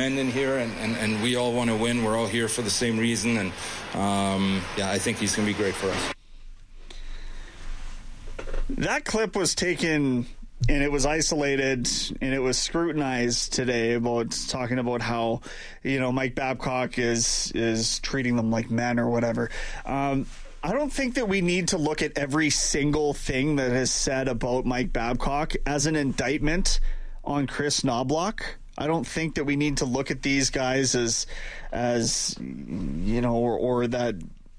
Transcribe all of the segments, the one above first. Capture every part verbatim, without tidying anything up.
men in here, and, and, and we all want to win. We're all here for the same reason, and um, yeah, I think he's going to be great for us. That clip was taken and it was isolated and it was scrutinized today about talking about how, you know, Mike Babcock is is treating them like men or whatever. Um, I don't think that we need to look at every single thing that is said about Mike Babcock as an indictment on Kris Knoblauch. I don't think that we need to look at these guys as, as you know, or, or that...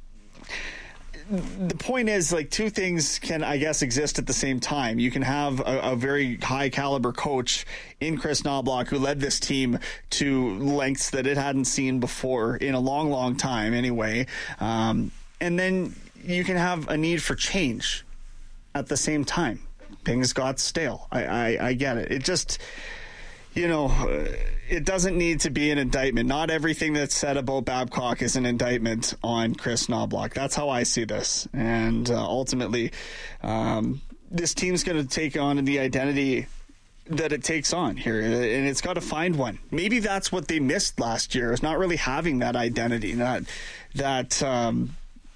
The point is, like, two things can, I guess, exist at the same time. You can have a, a very high caliber coach in Kris Knoblauch who led this team to lengths that it hadn't seen before in a long, long time anyway. Um, and then you can have a need for change at the same time. Things got stale. I, I, I get it. It just... You know, it doesn't need to be an indictment. Not everything that's said about Babcock is an indictment on Kris Knoblauch. That's how I see this. And uh, ultimately, um, this team's going to take on the identity that it takes on here, and it's got to find one. Maybe that's what they missed last year, is not really having that identity, not that... Um,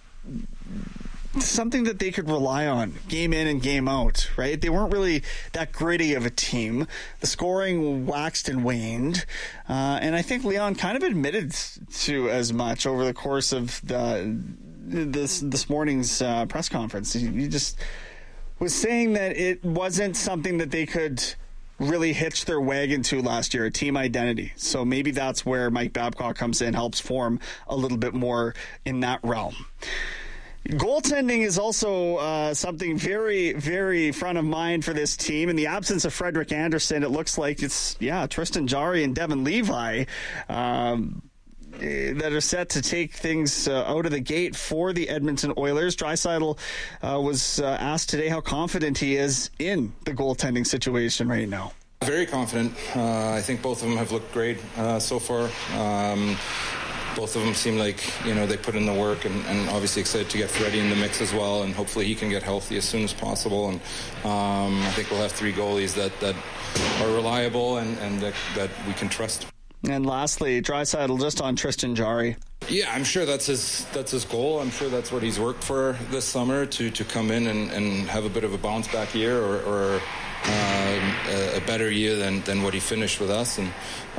something that they could rely on game in and game out, right? They weren't really that gritty of a team. The scoring waxed and waned. Uh, and I think Leon kind of admitted to as much over the course of the this this morning's uh, press conference. He, he just was saying that it wasn't something that they could really hitch their wagon to last year, a team identity. So maybe that's where Mike Babcock comes in, helps form a little bit more in that realm. Goaltending is also uh, something very, very front of mind for this team. In the absence of Frederik Andersen, it looks like it's, yeah, Tristan Jarry and Devin Levi um, that are set to take things uh, out of the gate for the Edmonton Oilers. Draisaitl uh, was uh, asked today how confident he is in the goaltending situation right now. Very confident. Uh, I think both of them have looked great uh, so far. Um, Both of them seem like, you know, they put in the work, and, and obviously excited to get Freddie in the mix as well, and hopefully he can get healthy as soon as possible. And um, I think we'll have three goalies that, that are reliable and, and that, that we can trust. And lastly, Draisaitl just on Tristan Jarry. Yeah, I'm sure that's his that's his goal. I'm sure that's what he's worked for this summer, to, to come in and, and have a bit of a bounce back year, or, or um, a, a better year than, than what he finished with us. And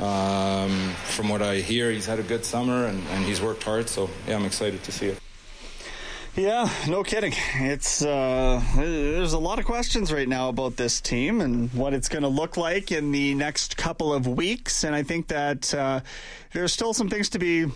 um, from what I hear, he's had a good summer and, and he's worked hard. So, yeah, I'm excited to see it. Yeah, no kidding. It's uh, there's a lot of questions right now about this team and what it's going to look like in the next couple of weeks. And I think that uh, there's still some things to be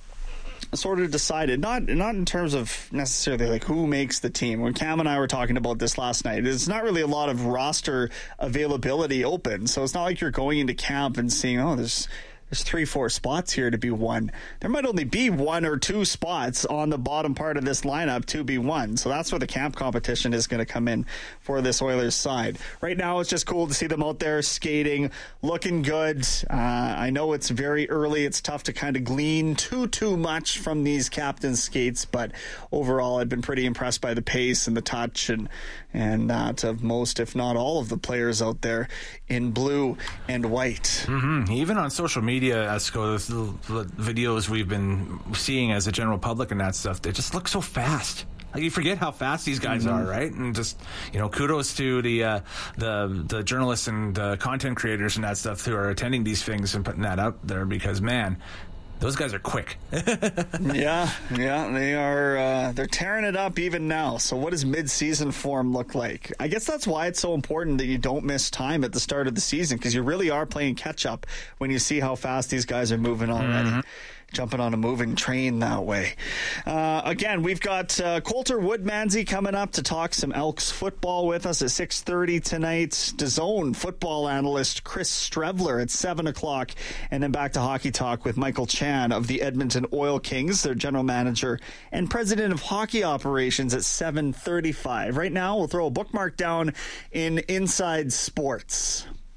sort of decided, not not in terms of necessarily like who makes the team. When Cam and I were talking about this last night, it's not really a lot of roster availability open. So it's not like you're going into camp and seeing, oh, there's There's three, four spots here to be won. There might only be one or two spots on the bottom part of this lineup to be won. So that's where the camp competition is going to come in for this Oilers side. Right now, it's just cool to see them out there skating, looking good. Uh, I know it's very early. It's tough to kind of glean too, too much from these captain skates. But overall, I've been pretty impressed by the pace and the touch and, and that of most, if not all, of the players out there in blue and white. Mm-hmm. Even on social media, Media, Esco, the, the videos we've been seeing as a general public and that stuff, they just look so fast. Like, you forget how fast these guys mm-hmm. are, right? And just, you know, kudos to the uh, the the journalists and uh, content creators and that stuff who are attending these things and putting that out there, because, man, those guys are quick. yeah, yeah, they are. Uh, they're tearing it up even now. So what does mid-season form look like? I guess that's why it's so important that you don't miss time at the start of the season, because you really are playing catch-up when you see how fast these guys are moving already. Mm-hmm. Jumping on a moving train that way. Uh, again, we've got uh, Coulter Woodmansey coming up to talk some Elks football with us at six thirty tonight. DAZN football analyst Chris Strevler at seven o'clock. And then back to Hockey Talk with Michael Chan of the Edmonton Oil Kings, their general manager and president of hockey operations, at seven thirty-five. Right now, we'll throw a bookmark down in Inside Sports.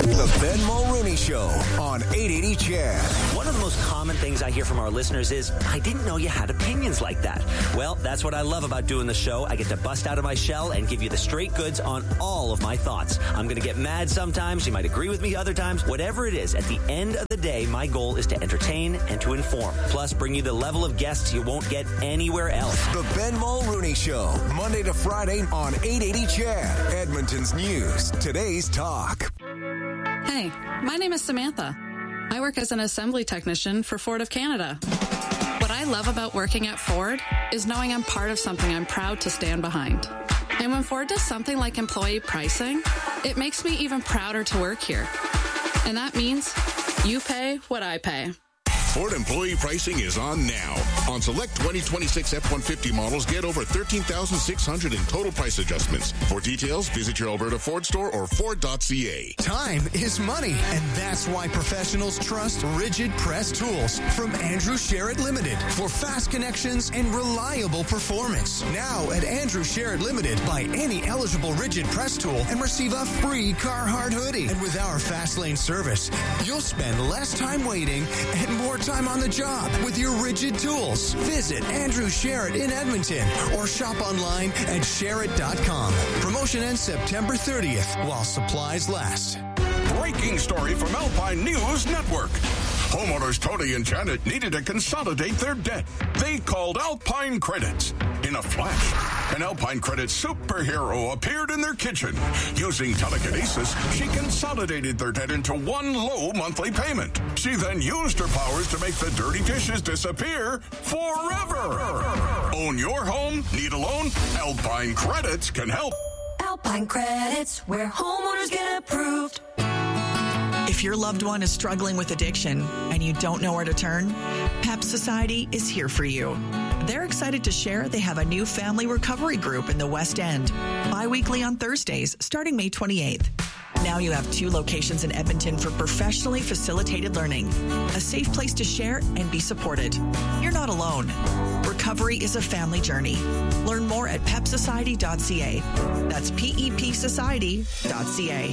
The Ben Mulrooney Show on eight eighty C H E D. One of the most common things I hear from our listeners is, I didn't know you had opinions like that. Well, that's what I love about doing the show. I get to bust out of my shell and give you the straight goods on all of my thoughts. I'm going to get mad sometimes. You might agree with me other times. Whatever it is, at the end of the day, my goal is to entertain and to inform. Plus, bring you the level of guests you won't get anywhere else. The Ben Mulrooney Show, Monday to Friday on eight eighty C H E D. Edmonton's news, today's talk. Hey, my name is Samantha. I work as an assembly technician for Ford of Canada. What I love about working at Ford is knowing I'm part of something I'm proud to stand behind. And when Ford does something like employee pricing, it makes me even prouder to work here. And that means you pay what I pay. Ford employee pricing is on now. On select twenty twenty-six F one fifty models, get over thirteen thousand six hundred in total price adjustments. For details, visit your Alberta Ford store or Ford dot C A. Time is money, and that's why professionals trust Rigid Press Tools from Andrew Sherritt Limited for fast connections and reliable performance. Now at Andrew Sherritt Limited, buy any eligible Rigid Press tool and receive a free Carhartt hoodie. And with our fast lane service, you'll spend less time waiting and more time on the job with your Rigid tools. Visit Andrew Sherritt in Edmonton or shop online at sherritt dot com. Promotion ends September thirtieth while supplies last. Breaking story from Alpine News Network. Homeowners Tony and Janet needed to consolidate their debt. They called Alpine Credits. In a flash, an Alpine Credits superhero appeared in their kitchen. Using telekinesis, she consolidated their debt into one low monthly payment. She then used her powers to make the dirty dishes disappear forever. Own your home? Need a loan? Alpine Credits can help. Alpine Credits, where homeowners get approved. If your loved one is struggling with addiction and you don't know where to turn, P E P Society is here for you. They're excited to share they have a new family recovery group in the West End, bi-weekly on Thursdays, starting May twenty-eighth. Now you have two locations in Edmonton for professionally facilitated learning, a safe place to share and be supported. You're not alone. Recovery is a family journey. Learn more at pep society dot c a. That's P E P society dot c a.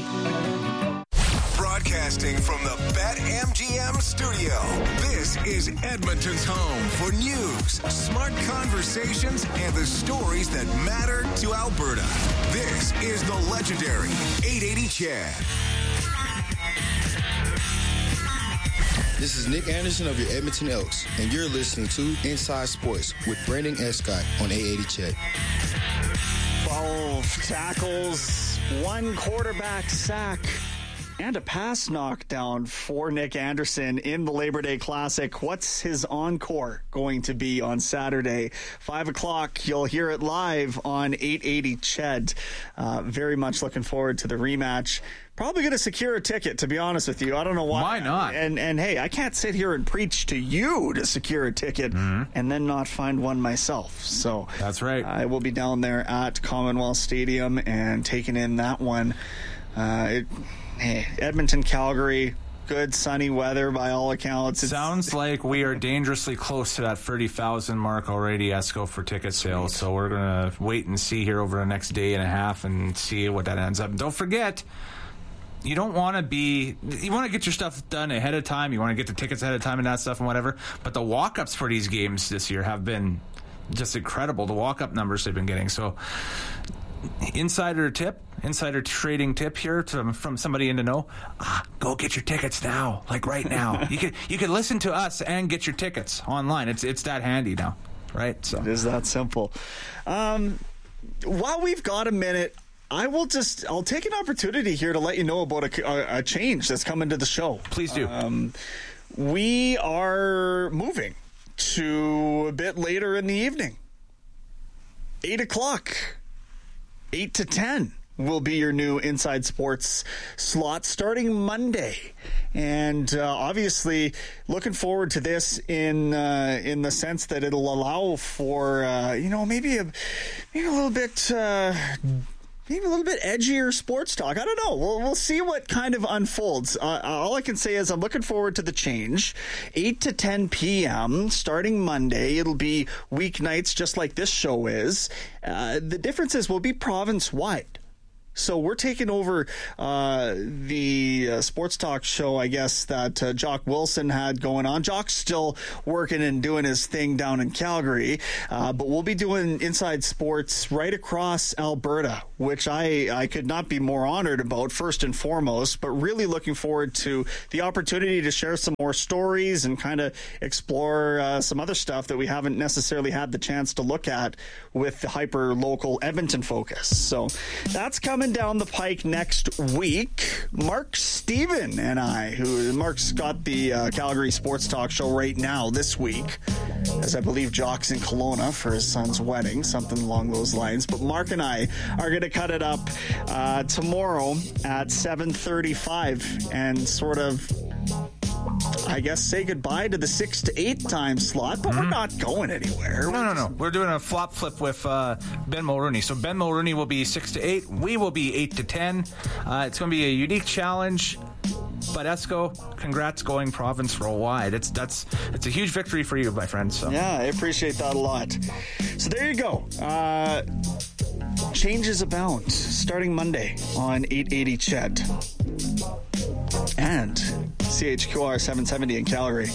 Broadcasting from the BetMGM studio, this is Edmonton's home for news, smart conversations, and the stories that matter to Alberta. This is the legendary eight eighty C H E D. This is Nick Anderson of your Edmonton Elks, and you're listening to Inside Sports with Brendan Escott on eight eighty C H E D. twelve tackles, one quarterback sack, and a pass knockdown for Nick Anderson in the Labor Day Classic. What's his encore going to be on Saturday? Five o'clock, you'll hear it live on eight eighty C H E D. Uh, very much looking forward to the rematch. Probably going to secure a ticket, to be honest with you. I don't know why. Why not? And, and hey, I can't sit here and preach to you to secure a ticket mm-hmm. and then not find one myself. So that's right. I will be down there at Commonwealth Stadium and taking in that one. Uh, it, Hey, Edmonton, Calgary, good sunny weather by all accounts. It's, Sounds like we are dangerously close to that thirty thousand mark already, Esco, for ticket sales. So we're going to wait and see here over the next day and a half and see what that ends up. And don't forget, you don't want to be, you want to get your stuff done ahead of time. You want to get the tickets ahead of time and that stuff and whatever. But the walk-ups for these games this year have been just incredible, the walk-up numbers they've been getting. So insider tip, insider trading tip here to, from somebody in the know. Ah, go get your tickets now, like right now. you can you can listen to us and get your tickets online. It's it's that handy now, right? So it is that simple. Um, while we've got a minute, I will just I'll take an opportunity here to let you know about a, a, a change that's coming to the show. Please do. Um, we are moving to a bit later in the evening, eight o'clock. eight to ten will be your new Inside Sports slot starting Monday. And uh, obviously looking forward to this in uh, in the sense that it'll allow for, uh, you know, maybe a, maybe a little bit... Uh, Maybe a little bit edgier sports talk. I don't know. We'll, we'll see what kind of unfolds. Uh, all I can say is I'm looking forward to the change. eight to ten p.m. starting Monday. It'll be weeknights just like this show is. Uh, the difference is we'll be province-wide. So we're taking over uh, the uh, sports talk show, I guess, that uh, Jock Wilson had going on. Jock's still working and doing his thing down in Calgary, uh, but we'll be doing Inside Sports right across Alberta, which I, I could not be more honored about, first and foremost, but really looking forward to the opportunity to share some more stories and kind of explore uh, some other stuff that we haven't necessarily had the chance to look at with the hyper-local Edmonton focus. So that's coming down the pike next week. Mark Steven and I, who Mark's got the uh, Calgary Sports Talk Show right now this week, as I believe Jock's in Kelowna for his son's wedding, something along those lines. But Mark and I are going to cut it up uh, tomorrow at seven thirty-five and sort of, I guess, say goodbye to the six to eight time slot, but mm-hmm. we're not going anywhere. No, no, no. We're doing a flop flip with uh, Ben Mulrooney. So Ben Mulrooney will be six to eight. We will be eight to ten. Uh, it's going to be a unique challenge. But Esco, congrats going province roll-wide. It's that's it's a huge victory for you, my friend. So yeah, I appreciate that a lot. So there you go. Uh, changes abound starting Monday on eight eighty C H E D and C H Q R seven seventy in Calgary.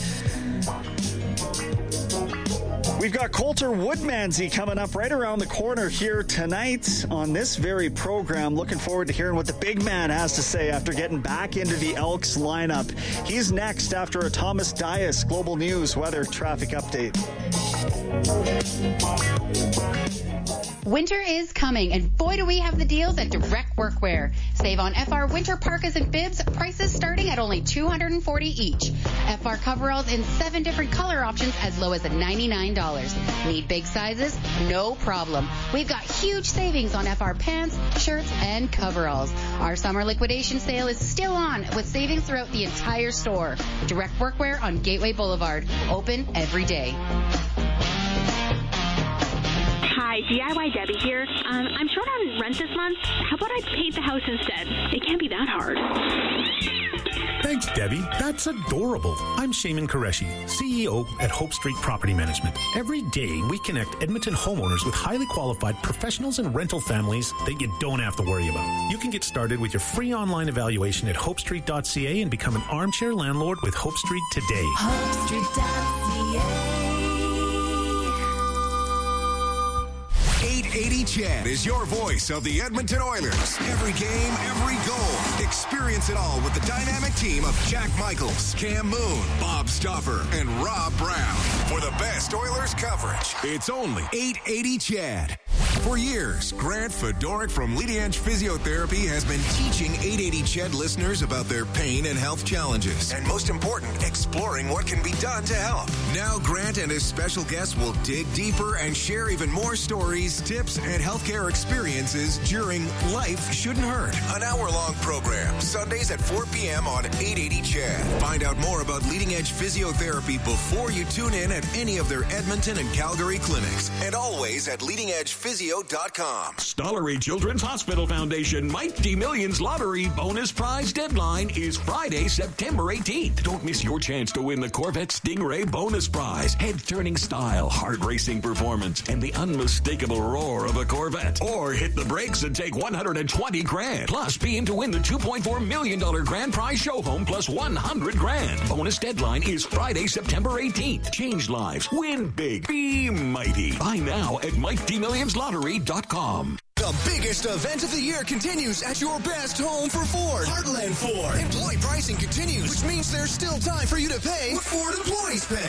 We've got Coulter Woodmansey coming up right around the corner here tonight on this very program. Looking forward to hearing what the big man has to say after getting back into the Elks lineup. He's next after a Thomas Dias Global News weather traffic update. Winter is coming, and boy do we have the deals at Direct Workwear. Save on F R winter parkas and bibs, prices starting at only two hundred forty dollars each. F R coveralls in seven different color options as low as ninety-nine dollars. Need big sizes? No problem. We've got huge savings on F R pants, shirts, and coveralls. Our summer liquidation sale is still on with savings throughout the entire store. Direct Workwear on Gateway Boulevard. Open every day. Hi, D I Y Debbie here. Um, I'm short on rent this month. How about I paint the house instead? It can't be that hard. Thanks, Debbie. That's adorable. I'm Shaman Qureshi, C E O at Hope Street Property Management. Every day, we connect Edmonton homeowners with highly qualified professionals and rental families that you don't have to worry about. You can get started with your free online evaluation at hope street dot c a and become an armchair landlord with Hope Street today. hope street dot c a eight eighty C H E D is your voice of the Edmonton Oilers. Every game, every goal. Experience it all with the dynamic team of Jack Michaels, Cam Moon, Bob Stauffer, and Rob Brown. For the best Oilers coverage, it's only eight eighty C H E D. For years, Grant Fedoric from Leading Edge Physiotherapy has been teaching eight eighty C H E D listeners about their pain and health challenges. And most important, exploring what can be done to help. Now Grant and his special guests will dig deeper and share even more stories, tips, and healthcare experiences during Life Shouldn't Hurt, an hour-long program, Sundays at four p.m. on eight eighty C H E D. Find out more about Leading Edge Physiotherapy before you tune in at any of their Edmonton and Calgary clinics, and always at leading edge physio dot com. Stollery Children's Hospital Foundation Mighty Millions Lottery bonus prize deadline is Friday, September eighteenth. Don't miss your chance to win the Corvette Stingray bonus prize, head-turning style, heart-racing performance, and the unmistakable roar of a Corvette. Or hit the brakes and take one hundred twenty grand. Plus, be in to win the two point four million dollars grand prize show home plus one hundred grand. Bonus deadline is Friday, September eighteenth. Change lives. Win big. Be mighty. Buy now at mighty millions lottery dot com. The biggest event of the year continues at your best home for Ford. Heartland Ford. Employee pricing continues, which means there's still time for you to pay what Ford employees pay.